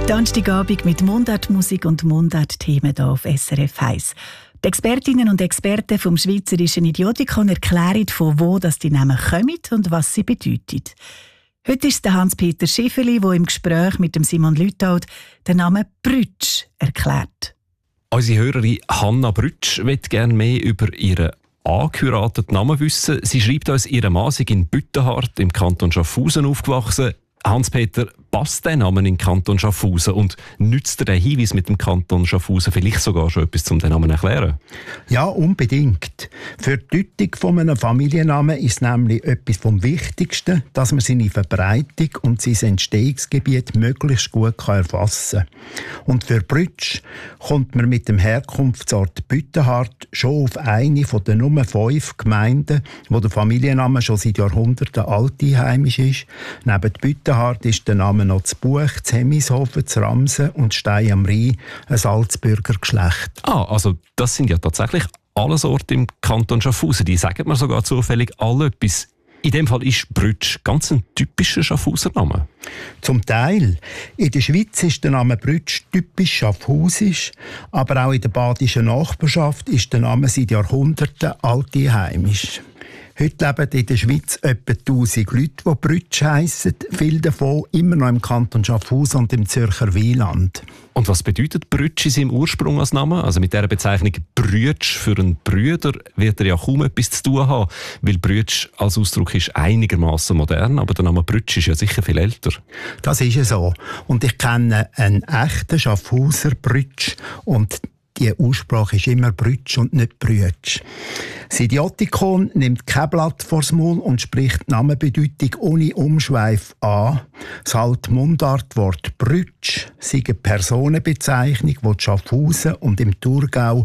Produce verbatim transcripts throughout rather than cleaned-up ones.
Donnerstagabend mit Mundartmusik und Mundart-Themen hier auf S R F eins. Die Expertinnen und Experten vom Schweizerischen Idiotikon erklären, von wo das die Namen kommen und was sie bedeuten. Heute ist es Hans-Peter Schifferli, der im Gespräch mit dem Simon Lüthold den Namen Brütsch erklärt. Unsere Hörerin Hanna Brütsch möchte gerne mehr über ihren angeheirateten Namen wissen. Sie schreibt uns, ihr Mann sei in Büttenhardt im Kanton Schaffhausen aufgewachsen. Hans-Peter, passt der Name in den Kanton Schaffhausen und nützt der Hinweis mit dem Kanton Schaffhausen vielleicht sogar schon etwas, um den Namen zu erklären? Ja, unbedingt. Für die Deutung von einem Familiennamen ist nämlich etwas vom Wichtigsten, dass man seine Verbreitung und sein Entstehungsgebiet möglichst gut erfassen kann. Und für Brütsch kommt man mit dem Herkunftsort Büttenhardt schon auf eine von den Nummer fünf Gemeinden, wo der Familienname schon seit Jahrhunderten altheimisch ist. Neben Büttenhardt ist der Name noch zu Buch, zu Hemishofen, zu Ramsen und Stein am Rhein, ein Salzburger Geschlecht. Ah, also das sind ja tatsächlich alles Orte im Kanton Schaffhausen. Die sagen mir sogar zufällig alle etwas. In dem Fall ist Brütsch ganz ein typischer Schaffhauser Name. Zum Teil. In der Schweiz ist der Name Brütsch typisch schaffhausisch, aber auch in der badischen Nachbarschaft ist der Name seit Jahrhunderten altheimisch. Heute leben in der Schweiz etwa tausend Leute, die Brütsch heissen. Viele davon immer noch im Kanton Schaffhausen und im Zürcher Wieland. Und was bedeutet Brütsch in seinem Ursprung als Name? Also mit dieser Bezeichnung Brütsch für einen Brüder wird er ja kaum etwas zu tun haben, weil Brütsch als Ausdruck ist einigermaßen modern, aber der Name Brütsch ist ja sicher viel älter. Das ist es so. Und ich kenne einen echten Schaffhauser Brütsch und die Aussprache ist immer Brütsch und nicht Brütsch. Das Idiotikon nimmt kein Blatt vors Maul und spricht die Namenbedeutung ohne Umschweif an. Das alte Mundartwort Brütsch sei eine Personenbezeichnung, die in Schaffhausen und im Thurgau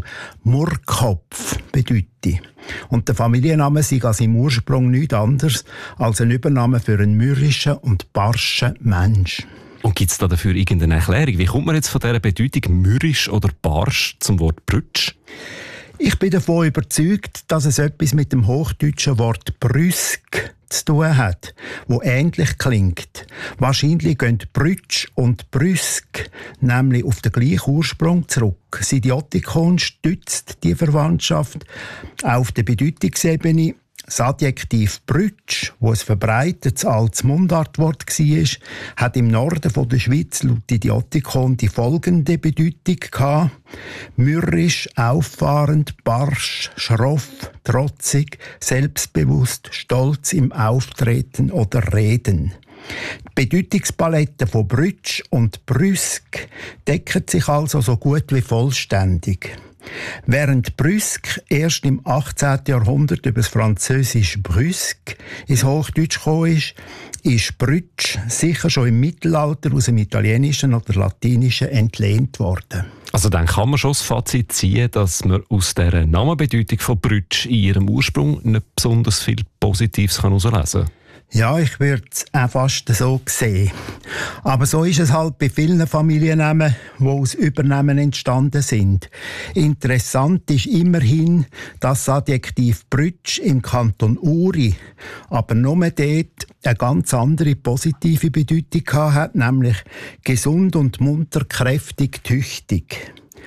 Murrkopf bedeutet. Und der Familienname sei also im Ursprung nichts anderes als ein Übername für einen mürrischen und barschen Mensch. Und gibt es da dafür irgendeine Erklärung? Wie kommt man jetzt von dieser Bedeutung mürrisch oder barsch zum Wort Brütsch? Ich bin davon überzeugt, dass es etwas mit dem hochdeutschen Wort brüsk zu tun hat, wo ähnlich klingt. Wahrscheinlich gehen Brütsch und brüsk nämlich auf den gleichen Ursprung zurück. Das Idiotikon stützt die Verwandtschaft auf der Bedeutungsebene. Das Adjektiv Brütsch, wo ein verbreitetes altes Mundartwort war, hat im Norden von der Schweiz laut Idiotikon die folgende Bedeutung gehabt: mürrisch, auffahrend, barsch, schroff, trotzig, selbstbewusst, stolz im Auftreten oder Reden. Die Bedeutungspalette von Brütsch und Brüsk deckt sich also so gut wie vollständig. Während Brüsk erst im achtzehnten Jahrhundert über das französische Brüsk ins Hochdeutsch gekommen ist, ist Brütsch sicher schon im Mittelalter aus dem Italienischen oder Latinischen entlehnt worden. Also dann kann man schon das Fazit ziehen, dass man aus dieser Namenbedeutung von Brütsch in ihrem Ursprung nicht besonders viel Positives herauslesen kann. Ja, ich würde es auch fast so sehen. Aber so ist es halt bei vielen Familiennamen, die aus Übernahmen entstanden sind. Interessant ist immerhin, dass das Adjektiv Brütsch im Kanton Uri aber nur dort eine ganz andere positive Bedeutung hat, nämlich gesund und munter, kräftig, tüchtig.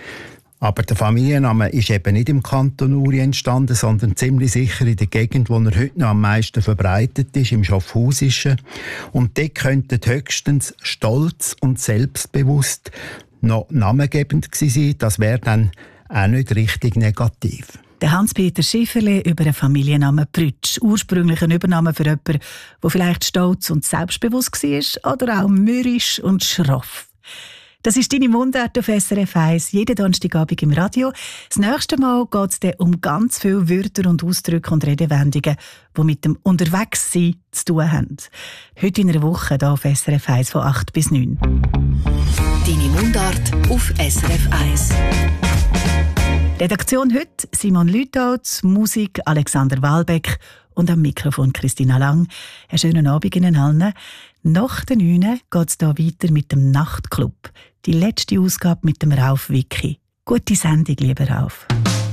Aber der Familienname ist eben nicht im Kanton Uri entstanden, sondern ziemlich sicher in der Gegend, wo er heute noch am meisten verbreitet ist, im Schaffhausischen. Und dort könnten höchstens stolz und selbstbewusst noch namengebend gewesen sein. Das wäre dann auch nicht richtig negativ. Der Hans-Peter Schifferli über den Familiennamen Brütsch. Ursprünglich ein Übername für jemanden, der vielleicht stolz und selbstbewusst war oder auch mürrisch und schroff. Das ist deine Mundart auf S R F eins, jeden Donnerstagabend im Radio. Das nächste Mal geht es dann um ganz viele Wörter und Ausdrücke und Redewendungen, die mit dem Unterwegssein zu tun haben. Heute in einer Woche hier auf S R F eins von acht bis neun. Deine Mundart auf S R F eins. Redaktion heute Simon Lüthold, Musik Alexander Wahlbeck und am Mikrofon Christina Lang. Einen schönen Abend Ihnen allen. Nach den neun geht es hier weiter mit dem Nachtclub. Die letzte Ausgabe mit dem Rauf Wicki. Gute Sendung, lieber Rauf.